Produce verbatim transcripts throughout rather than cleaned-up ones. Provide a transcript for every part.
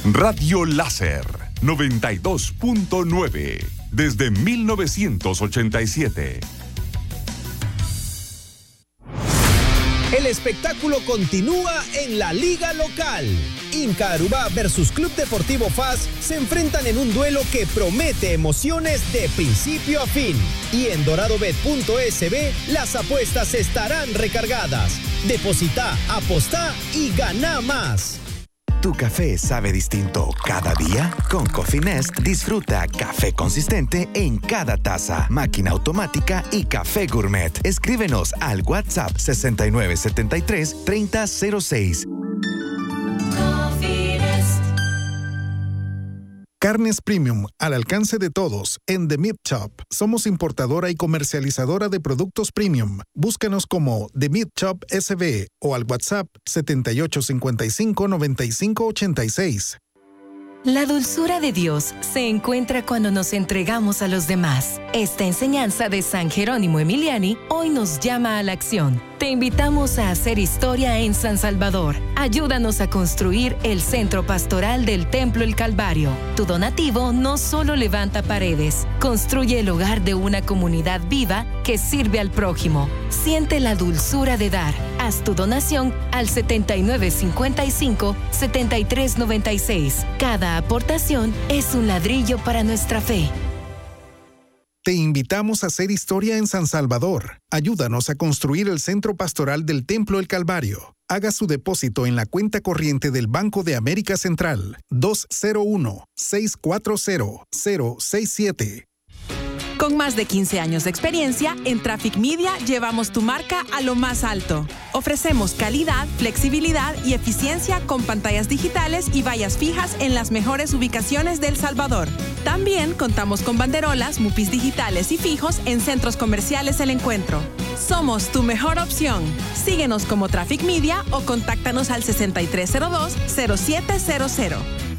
Radio Láser noventa y dos punto nueve desde mil novecientos ochenta y siete. El espectáculo continúa en la liga local. Inca Aruba versus Club Deportivo F A S se enfrentan en un duelo que promete emociones de principio a fin. Y en doradobet punto es be las apuestas estarán recargadas. Deposita, apostá y gana más. ¿Tu café sabe distinto cada día? Con Coffee Nest disfruta café consistente en cada taza, máquina automática y café gourmet. Escríbenos al WhatsApp sesenta y nueve setenta y tres treinta cero seis. Carnes Premium, al alcance de todos, en The Meat Shop. Somos importadora y comercializadora de productos premium. Búscanos como The Meat Shop S B o al WhatsApp setenta y ocho cincuenta y cinco noventa y cinco ochenta y seis. La dulzura de Dios se encuentra cuando nos entregamos a los demás. Esta enseñanza de San Jerónimo Emiliani hoy nos llama a la acción. Te invitamos a hacer historia en San Salvador. Ayúdanos a construir el centro pastoral del Templo El Calvario. Tu donativo no solo levanta paredes, construye el hogar de una comunidad viva que sirve al prójimo. Siente la dulzura de dar. Haz tu donación al setenta y nueve cincuenta y cinco setenta y tres noventa y seis. Cada aportación es un ladrillo para nuestra fe. Te invitamos a hacer historia en San Salvador. Ayúdanos a construir el centro pastoral del Templo El Calvario. Haga su depósito en la cuenta corriente del Banco de América Central dos cero uno, seis cuatro cero, cero seis siete. Con más de quince años de experiencia, en Traffic Media llevamos tu marca a lo más alto. Ofrecemos calidad, flexibilidad y eficiencia con pantallas digitales y vallas fijas en las mejores ubicaciones de El Salvador. También contamos con banderolas, mupis digitales y fijos en centros comerciales El Encuentro. Somos tu mejor opción. Síguenos como Traffic Media o contáctanos al sesenta y tres cero dos, cero siete cero cero.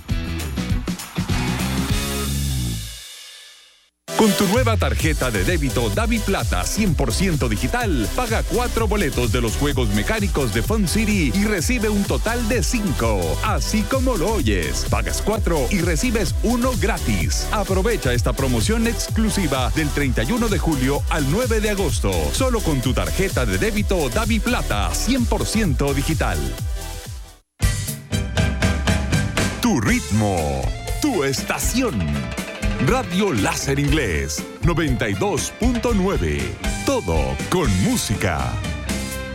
Con tu nueva tarjeta de débito DaviPlata cien por ciento digital, paga cuatro boletos de los juegos mecánicos de Fun City y recibe un total de cinco. Así como lo oyes, pagas cuatro y recibes uno gratis. Aprovecha esta promoción exclusiva del treinta y uno de julio al nueve de agosto, solo con tu tarjeta de débito DaviPlata cien por ciento digital. Tu ritmo, tu estación. Radio Láser Inglés noventa y dos punto nueve. Todo con música.